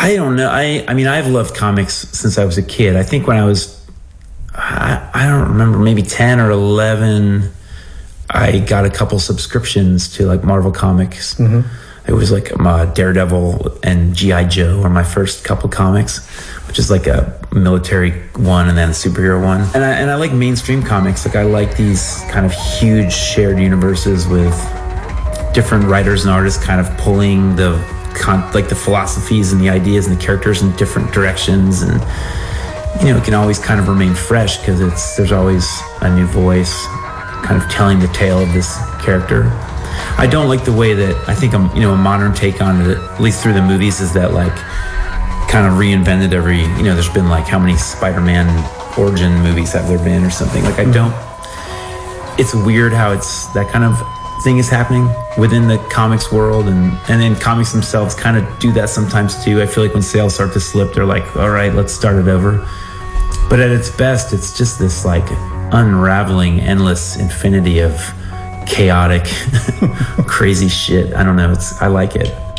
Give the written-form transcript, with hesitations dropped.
I don't know. I mean, I've loved comics since I was a kid. I think when I don't remember, maybe 10 or 11, I got a couple subscriptions to like Marvel Comics. Mm-hmm. It was like Daredevil and G.I. Joe were my first couple comics, which is like a military one and then a superhero one. And I like mainstream comics. Like I like these kind of huge shared universes with different writers and artists kind of pulling the philosophies and the ideas and the characters in different directions. And, it can always kind of remain fresh because there's always a new voice kind of telling the tale of this character. I don't like the way that I think a modern take on it, at least through the movies, is that like kind of reinvented there's been like how many Spider-Man origin movies have there been or something. Like it's weird how it's that kind of thing is happening within the comics world, and then comics themselves kind of do that sometimes too. I feel like when sales start to slip, they're like, all right, let's start it over. But at its best, it's just this like unraveling endless infinity of chaotic crazy shit. I don't know, I like it.